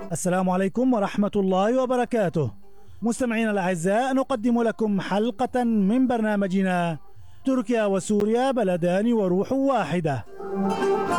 السلام عليكم ورحمة الله وبركاته. مستمعينا الأعزاء، نقدم لكم حلقة من برنامجنا تركيا وسوريا بلدان وروح واحدة.